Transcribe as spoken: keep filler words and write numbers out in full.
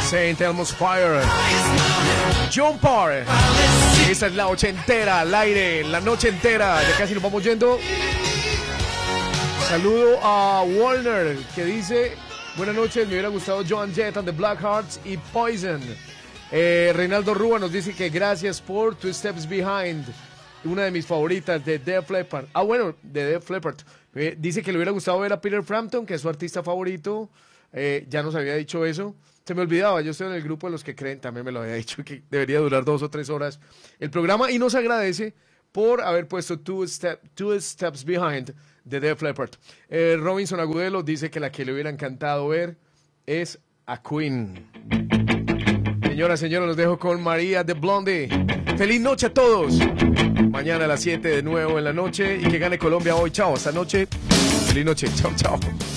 Saint Elmo's Fire. John Parr. Esta es la ochentera al aire, la noche entera. Ya casi nos vamos yendo. Saludo a Warner, que dice: buenas noches, me hubiera gustado Joan Jett and the Blackhearts y Poison. Eh, Reinaldo Rúa nos dice que gracias por Two Steps Behind, una de mis favoritas de Def Leppard. Ah, bueno, de Def Leppard. Eh, dice que le hubiera gustado ver a Peter Frampton, que es su artista favorito. Eh, ya nos había dicho eso. Se me olvidaba, yo estoy en el grupo de los que creen, también me lo había dicho, que debería durar dos o tres horas el programa. Y nos agradece por haber puesto Two, Step, Two Steps Behind de Def Leppard. Eh, Robinson Agudelo dice que la que le hubiera encantado ver es a Queen. Señoras, señores, los dejo con María de Blondie. Feliz noche a todos. Mañana a las siete de nuevo en la noche y que gane Colombia hoy. Chao, hasta noche. Feliz noche. Chao, chao.